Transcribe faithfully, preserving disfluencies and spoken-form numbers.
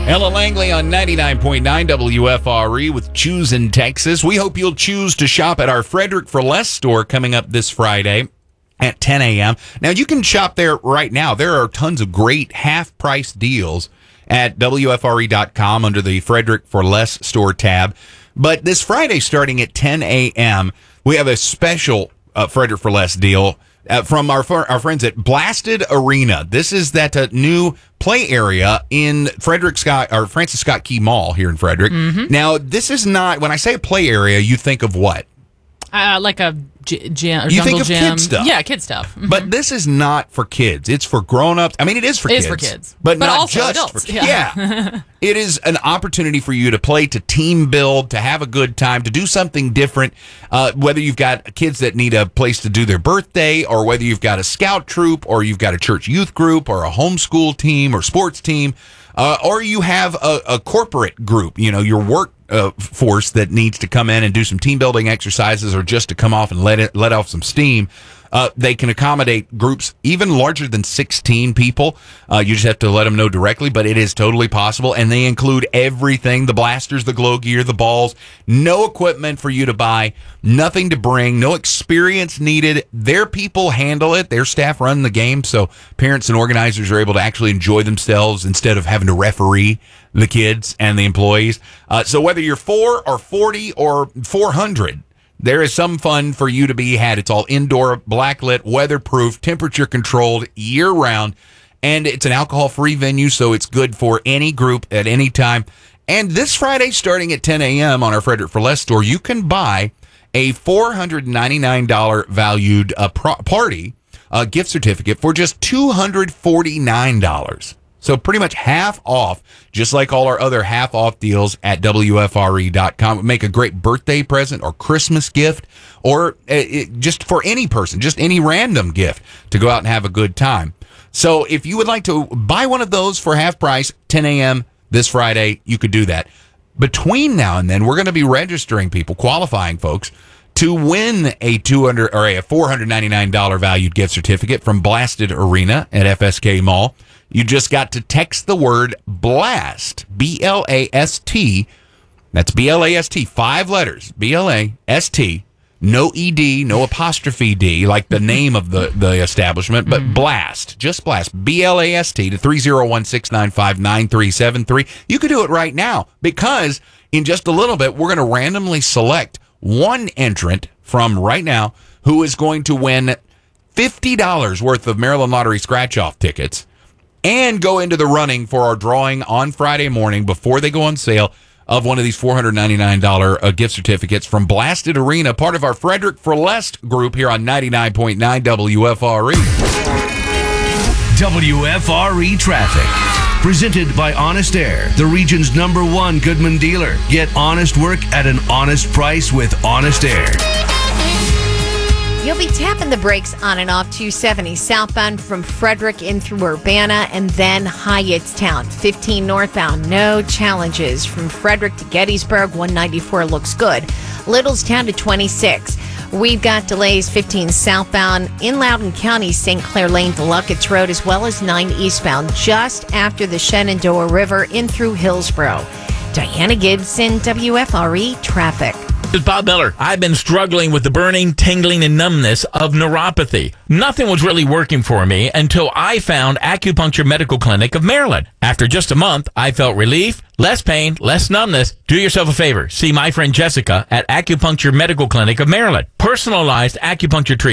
Ella Langley on ninety-nine point nine W F R E with Choose in Texas. We hope you'll choose to shop at our Frederick for Less store coming up this Friday at ten a.m. Now, you can shop there right now. There are tons of great half-price deals at W F R E dot com under the Frederick for Less store tab. But this Friday, starting at ten a.m., we have a special uh, Frederick for Less deal Uh, from our our friends at Blasted Arena. This is that uh, new play area in Frederick Scott or Francis Scott Key Mall here in Frederick. Mm-hmm. Now, this is not, when I say a play area, you think of what? Uh, like a g- gym, or you jungle think of gym. kid stuff. Yeah, kid stuff. Mm-hmm. But this is not for kids. It's for grown-ups. I mean, it is for it kids. It is for kids. But, but not also just adults. for kids. Yeah. yeah. It is an opportunity for you to play, to team build, to have a good time, to do something different. Uh, whether you've got kids that need a place to do their birthday, or whether you've got a scout troop, or you've got a church youth group, or a homeschool team, or sports team, uh, or you have a, a corporate group, you know, your work uh, force that needs to come in and do some team building exercises, or just to come off and let it let off some steam. Uh, they can accommodate groups even larger than sixteen people. Uh, you just have to let them know directly, but it is totally possible. And they include everything: the blasters, the glow gear, the balls. No equipment for you to buy, nothing to bring, no experience needed. Their people handle it. Their staff run the game, so parents and organizers are able to actually enjoy themselves instead of having to referee the kids and the employees. Uh, so whether you're four or forty or four hundred, there is some fun for you to be had. It's all indoor, blacklit, weatherproof, temperature controlled, year round, and it's an alcohol-free venue, so it's good for any group at any time. And this Friday, starting at ten a.m. on our Frederick for Less store, you can buy a four hundred ninety-nine dollars valued uh, pro- party uh, gift certificate for just two hundred forty-nine dollars. So pretty much half off, just like all our other half off deals at W F R E dot com. Make a great birthday present or Christmas gift, or it, just for any person, just any random gift to go out and have a good time. So if you would like to buy one of those for half price, ten a.m. this Friday, you could do that. Between now and then, we're going to be registering people, qualifying folks, to win a two hundred or a four hundred ninety-nine dollars valued gift certificate from Blasted Arena at F S K Mall. You just got to text the word BLAST, B L A S T. That's B L A S T, five letters, B L A S T. No E D, no apostrophe D, like the name of the, the establishment, but mm-hmm. BLAST, just BLAST, B L A S T to three oh one, six nine five, nine three seven three. You could do it right now, because in just a little bit, we're going to randomly select one entrant from right now who is going to win fifty dollars worth of Maryland Lottery scratch-off tickets and go into the running for our drawing on Friday morning before they go on sale of one of these four hundred ninety-nine dollars uh, gift certificates from Blasted Arena, part of our Frederick for Less group here on ninety-nine point nine W F R E. W F R E Traffic. Presented by Honest Air, the region's number one Goodman dealer. Get honest work at an honest price with Honest Air. You'll be tapping the brakes on and off two seventy southbound from Frederick in through Urbana and then Hyattstown. fifteen northbound, no challenges. From Frederick to Gettysburg, one ninety-four looks good. Littlestown to twenty-six. We've got delays fifteen southbound in Loudoun County, Saint Clair Lane to Luckett's Road, as well as nine eastbound just after the Shenandoah River in through Hillsborough. Diana Gibson, W F R E Traffic. This is Bob Miller. I've been struggling with the burning, tingling, and numbness of neuropathy. Nothing was really working for me until I found Acupuncture Medical Clinic of Maryland. After just a month, I felt relief, less pain, less numbness. Do yourself a favor. See my friend Jessica at Acupuncture Medical Clinic of Maryland. Personalized acupuncture treatment.